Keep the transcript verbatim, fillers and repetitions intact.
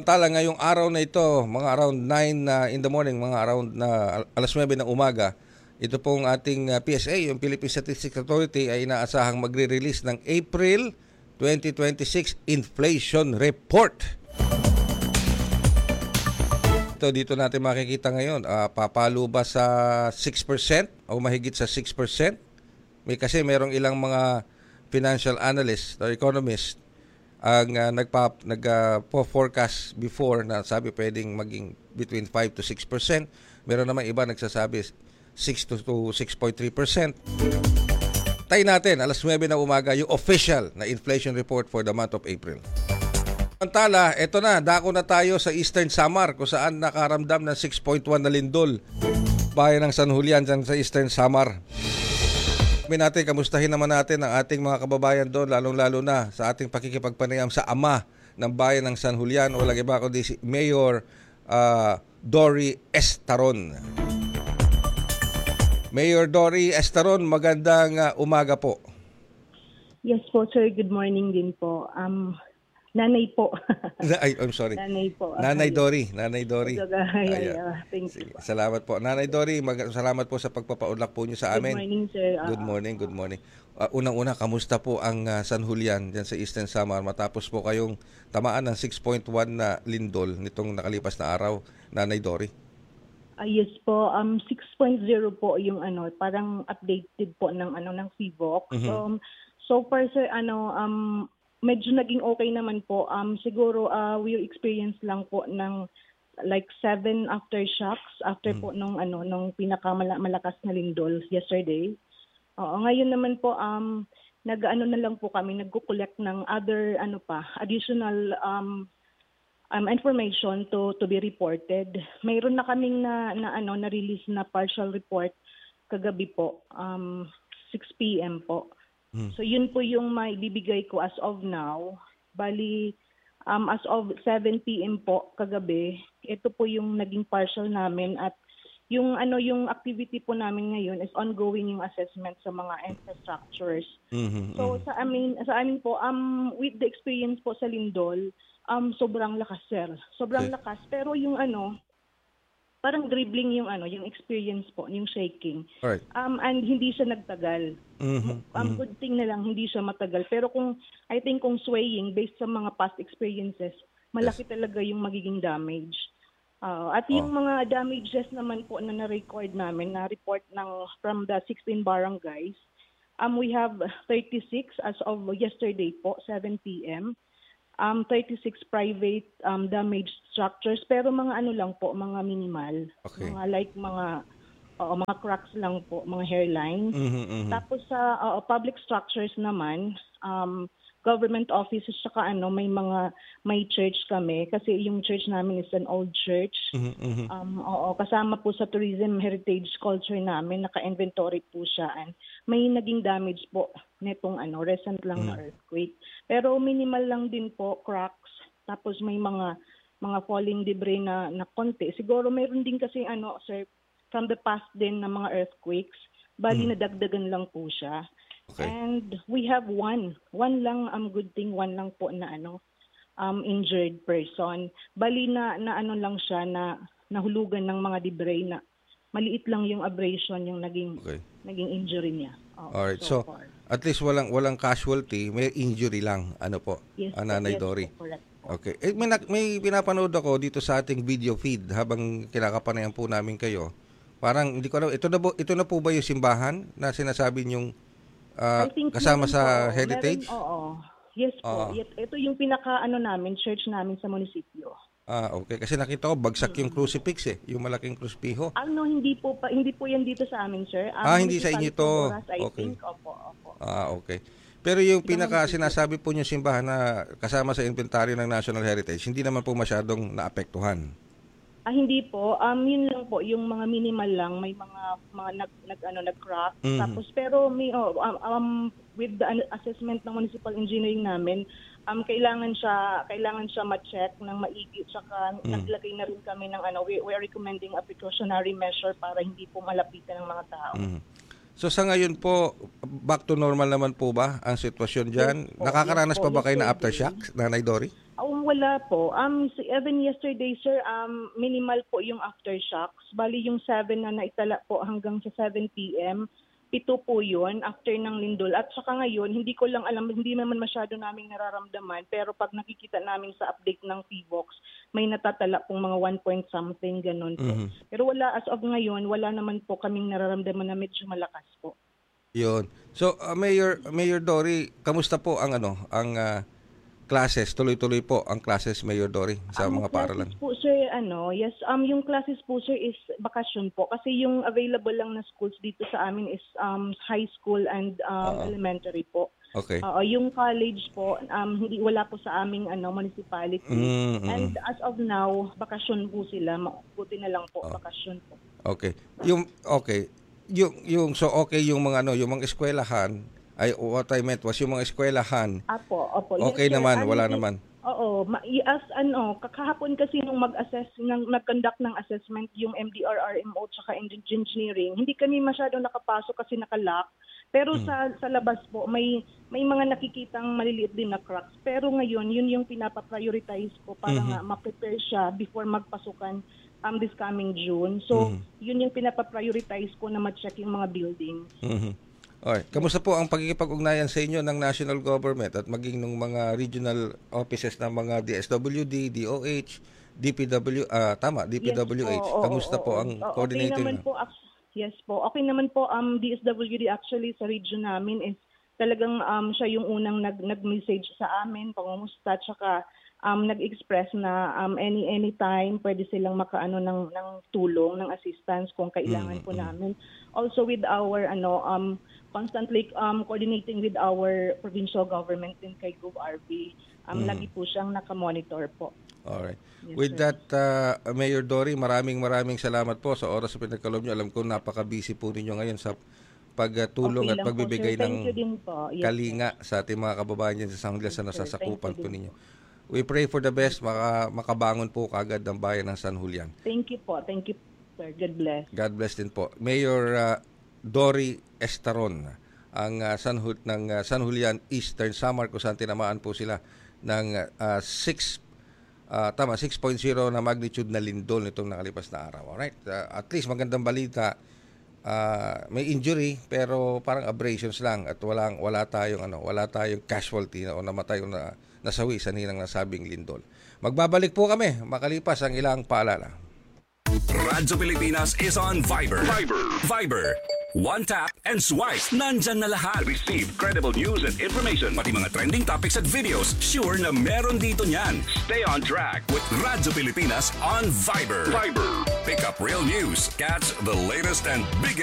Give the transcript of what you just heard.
Samantala ngayong araw na ito, mga around nine uh, in the morning, mga around na uh, alas nuwebe ng umaga, ito pong ating uh, P S A, yung Philippine Statistics Authority, ay inaasahang magre-release ng April twenty twenty-six Inflation Report. Ito dito natin makikita ngayon, uh, papalo ba sa six percent o mahigit sa six percent? May kasi merong ilang mga financial analysts or economists ang uh, nagpa nagpo-forecast uh, before na sabi pwedeng maging between five to six percent. Meron naman iba nagsasabi six to six point three percent. Tayo natin alas nuwebe na umaga yung official na inflation report for the month of April. Samantala, eto na, dako na tayo sa Eastern Samar kung saan nakaramdam ng six point one na lindol. Bayan ng San Julian dyan sa Eastern Samar. Sabi natin, kamustahin naman natin ang ating mga kababayan doon, lalong-lalo na sa ating pakikipagpanayam sa ama ng bayan ng San Julian, o lagi ba kundi si Mayor uh, Dory Estaron. Mayor Dory Estaron, magandang uh, umaga po. Yes po, sir. Good morning din po. Um, nanay po. Ay, I'm sorry. Nanay po. Nanay Dory. Nanay Dory. Ay, ay, ay, thank you. Sige, salamat po. Nanay Dory, mag- salamat po sa pagpapaunlak po niyo sa amin. Good morning, sir. Uh, good morning, good morning. Uh, unang-una, kamusta po ang uh, San Julian dyan sa Eastern Samar matapos po kayong tamaan ng six point one na lindol nitong nakalipas na araw, Nanay Dory? Uh, yes po, um six point zero po yung ano, parang updated po ng ano ng C V O C. Mm-hmm. Um, so far sir, ano um medyo naging okay naman po. Um siguro uh, we experience lang po ng like seven aftershocks after mm-hmm. po nung ano nung pinakamalakas na lindol yesterday. Oo, ngayon naman po um nag-ano na lang po kami, nagko-collect ng other ano pa, additional um um information to to be reported. Mayroon na kaming na, na ano na release na partial report kagabi po, um six p m po. Hmm. So yun po yung may bibigay ko as of now. Bali um as of seven p m po kagabi, ito po yung naging partial namin, at yung ano yung activity po namin ngayon is ongoing yung assessment sa mga infrastructures. Mm-hmm, so mm-hmm. sa amin sa amin po um with the experience po sa lindol, um sobrang lakas sir. Sobrang okay. lakas, pero yung ano parang dribbling yung ano yung experience po, yung shaking. Alright. Um and hindi siya nagtagal. Mm-hmm, um mm-hmm. Good thing na lang hindi siya matagal, pero kung I think kung swaying based sa mga past experiences, malaki yes. talaga yung magiging damage. Uh, at yung oh. mga damages naman po na na-record namin, na-report ng from the sixteen barangays, um, we have thirty-six as of yesterday po, seven p m Um, thirty-six private um, damaged structures, pero mga ano lang po, mga minimal. Okay. Mga like mga uh, mga cracks lang po, mga hairline. Mm-hmm, mm-hmm. Tapos sa uh, public structures naman, um, government offices, saka ano, may mga may church kami kasi yung church namin is an old church. Mm-hmm. Um oo, kasama po sa tourism heritage culture namin, naka-inventory po siya, and may naging damage po netong ano recent lang mm-hmm. na earthquake. Pero minimal lang din po, cracks. Tapos may mga mga falling debris na na konti. Siguro mayroon din kasi ano sir from the past din na mga earthquakes. Bali mm-hmm. nadagdagan lang po siya. Okay. And we have one. One lang, um, good thing, one lang po na ano, um, injured person. Bali na, na ano lang siya, na nahulugan ng mga debris na maliit lang yung abrasion, yung naging okay. naging injury niya. Oh, alright, so, so at least walang walang casualty, may injury lang, ano po, yes, Nanay yes, Dory. Correct. Okay. Eh, may, may pinapanood ako dito sa ating video feed habang kinakapanayan po namin kayo. Parang, hindi ko alam, ito na, po, ito na po ba yung simbahan na sinasabi niyong Uh, kasama sa po, heritage? Meron, oo. Yes po. Uh, ito yung pinaka ano namin, church namin sa munisipyo. Ah, okay. Kasi nakita ko bagsak mm-hmm. yung crucifix eh, yung malaking krusipiho. Ano, hindi po pa, hindi po yan dito sa amin, sir. Um, ah, hindi sa inyo to. I okay. think, opo, opo. Ah, okay. Pero yung pinaka sinasabi po niyo simbahan na kasama sa inventaryo ng National Heritage, hindi naman po masyadong naapektuhan. Ah, hindi po. Um, yun lang po, yung mga minimal lang, may mga mga nag, nag ano nag-crack. Mm-hmm. Tapos pero may oh, um, um with the assessment ng municipal engineering namin, um kailangan siya kailangan siya ma-check ng maigi, saka mm-hmm. naglagay na rin kami ng ano, we, we are recommending a precautionary measure para hindi po malapitan ng mga tao. Mm-hmm. So sa ngayon po, back to normal naman po ba ang sitwasyon diyan? Yes po, Nakakaranas yes pa po, ba kayo yes na aftershocks, Nanay Dory? Um, wala po. Um, si even yesterday, sir, um, minimal po yung aftershocks. Bali yung seven na naitala po hanggang sa seven p.m. Pito po yun after ng lindol. At saka ngayon, hindi ko lang alam, hindi naman masyado naming nararamdaman. Pero pag nakikita namin sa update ng P V O X, may natatala pong mga one point something, ganun po. Mhm. Pero wala, as of ngayon, wala naman po kaming nararamdaman na medyo malakas po. Yun. So, uh, Mayor Mayor Dory, kamusta po ang ano, ang ah, classes? Tuloy-tuloy po ang classes, Mayor Dory, sa Ang mga paaralan. classes po, sir, ano, yes, um, yung classes po, sir, is bakasyon po. Kasi yung available lang na schools dito sa amin is um, high school and um, Oo. elementary po. Okay. Oo, yung college po, um, hindi wala po sa aming ano, municipality. Mm, mm. And as of now, bakasyon po sila. Ma- Buti na lang po, Oh. bakasyon po. Okay. Yung okay. Yung yung so okay yung mga ano, yung mga eskwelahan ay what I meant was yung mga eskwelahan. Apo, opo. Okay Yes, sir. naman, Ano, wala i- naman. Oo, ma- i- as ano, kakahapon kasi nung mag-assess, nang nag-conduct ng assessment yung M D R R M O tsaka engineering, hindi kami masyado nakapasok kasi nakalock. Pero Hmm. sa sa labas po, may may mga nakikitang maliliit din na cracks. Pero ngayon, yun yung pinapa-prioritize ko para Mhm. nga ma-prepare siya before magpasukan um, this coming June. So, Mhm. yun yung pinapa-prioritize ko na ma-check yung mga buildings. Mhm. Alright. Kamusta po ang pagkikipag-ugnayan sa inyo ng national government at maging ng mga regional offices ng mga D S W D, D O H, D P W, ah tama, D P W H. Yes po, oo, Kamusta oo, po oo. ang Oo, coordinator Okay naman niyo? po, ac- yes po. Okay naman po, um, D S W D actually sa region namin is talagang um, siya yung unang nag, nag-message sa amin, pangumusta, tsaka um, nag-express na um, any anytime pwede silang makaano ng, ng tulong, ng assistance kung kailangan po namin. Also with our ano um, constantly um, coordinating with our provincial government din kay GovRB. Um, Lagi po siyang nakamonitor po. Alright. Yes, With sir. that, uh, Mayor Dory, maraming maraming salamat po sa oras sa pinagkaloob niyo. Alam ko napaka-busy po ninyo ngayon sa pagtulong Okay at lang po, pagbibigay sir. Thank ng you din po. Yes, kalinga sa ating mga kababayan dyan sa San Julian sa Yes, sir. nasasakupan Thank you po din ninyo. We pray for the best, maka, makabangon po kagad ng bayan ng San Julian. Thank you po. Thank you, sir. God bless. God bless din po. Mayor uh, Dory Estaron, ang uh, San Ju- ng uh, San Julian Eastern Samar, kung saan tinamaan po sila ng uh, six uh, tama six point zero na magnitude na lindol nitong nakalipas na araw. Alright? Uh, at least magandang balita. Uh, may injury pero parang abrasions lang at walang wala tayong ano, wala tayong casualty na o namatay o na nasawi sa ninang nasabing lindol. Magbabalik po kami makalipas ang ilang paalala. Radyo Pilipinas is on Viber. Viber. Viber. One tap and swipe. Nandyan na lahat. Receive credible news and information. Pati mga trending topics at videos. Sure na meron dito niyan. Stay on track with Radyo Pilipinas on Viber. Viber. Pick up real news. Catch the latest and biggest